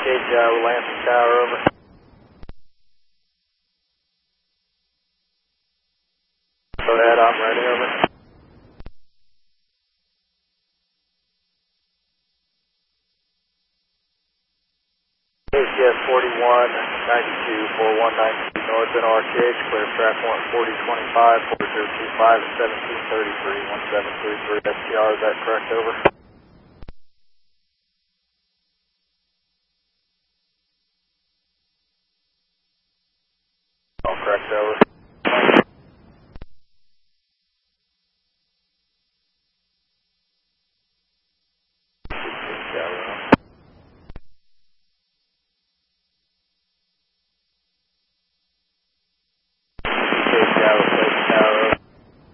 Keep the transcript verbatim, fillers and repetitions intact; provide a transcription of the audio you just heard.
Arcade Tower, Lansing Tower, over. Go ahead, I'm ready, over. A C S forty-one ninety-two, forty-one ninety-two, North in Arcade, clear track one forty twenty-five, four zero two five, seventeen thirty-three, one seven three three, S T R, is that correct, over?